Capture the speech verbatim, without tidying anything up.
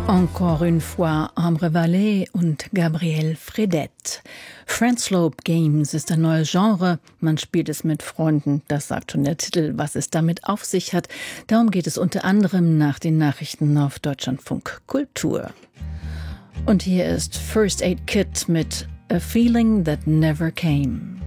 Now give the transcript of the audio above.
Encore une fois, Ambre Vallée und Gabrielle Fredette. Friendslope Games ist ein neues Genre. Man spielt es mit Freunden. Das sagt schon der Titel, was es damit auf sich hat. Darum geht es unter anderem nach den Nachrichten auf Deutschlandfunk Kultur. Und hier ist First Aid Kit mit A Feeling That Never Came.